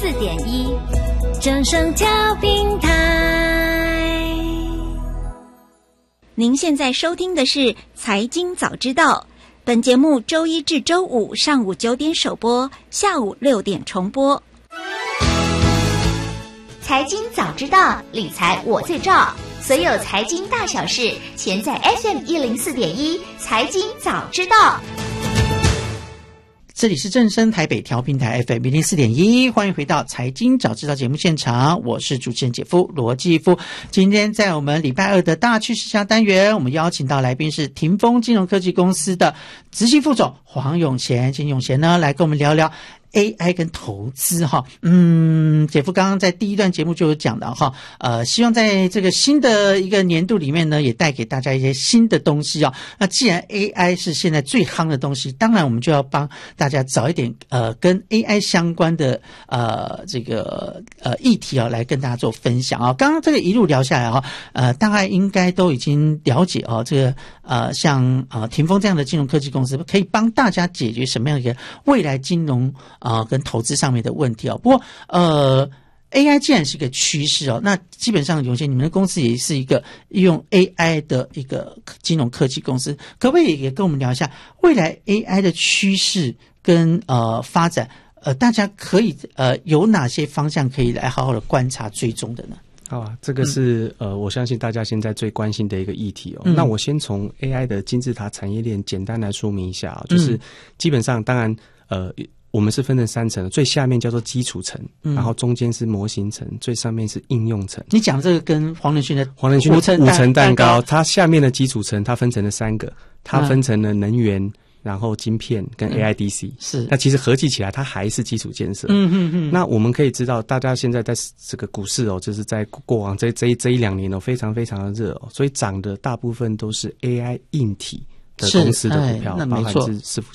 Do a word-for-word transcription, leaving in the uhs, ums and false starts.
点一，正声调频台。 您现在收听的是《财经早知道》，本节目周一至周五上午九点首播，下午六点重播。 财经早知道，理财我最照。所有财经大小事，全在 F M 一零四点一财经早知道。 这里是正声台北调频台 F M 一零四点一，欢迎回到财经早知道节目现场，我是主持人姐夫罗继夫。今天在我们礼拜二的大趋势下单元，我们邀请到来宾是霆锋金融科技公司的执行副总黄永贤，请永贤呢来跟我们聊聊A I 跟投资哈。嗯，姐夫刚刚在第一段节目就有讲到哈，呃，希望在这个新的一个年度里面呢，也带给大家一些新的东西啊。那既然 A I 是现在最夯的东西，当然我们就要帮大家找一点呃跟 A I 相关的呃这个呃议题啊，来跟大家做分享啊。刚刚这个一路聊下来哈，呃，大概应该都已经了解哦，这个呃像呃霆锋这样的金融科技公司可以帮大家解决什么样的一个未来金融啊、呃，跟投资上面的问题哦。不过，呃 ，A I 既然是一个趋势哦，那基本上有些你们的公司也是一个用 A I 的一个金融科技公司，可不可以也跟我们聊一下未来 A I 的趋势跟呃发展？呃，大家可以呃有哪些方向可以来好好的观察追踪的呢？ 好啊，这个是、嗯、呃，我相信大家现在最关心的一个议题哦。 嗯、那我先从 A I 的金字塔产业链简单来说明一下、哦，就是基本上当然呃。我们是分成三层，最下面叫做基础层、嗯，然后中间是模型层，最上面是应用层。 你讲这个跟黄仁勋的黄仁勋的五层蛋糕，它下面的基础层它分成了三个，它分成了能源，嗯、然后晶片跟 A I D C、嗯。是，那其实合计起来它还是基础建设。嗯嗯嗯。那我们可以知道，大家现在在这个股市哦，就是在过往这这一这一两年哦，非常非常的热哦，所以涨的大部分都是 A I 硬体的公司的股票，包含是伺服